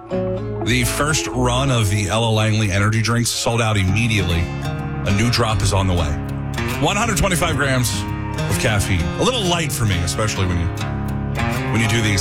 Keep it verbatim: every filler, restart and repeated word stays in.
The first run of the Ella Langley energy drinks sold out immediately. A new drop is on the way. one hundred twenty-five grams of caffeine. A little light for me, especially when you when you do these.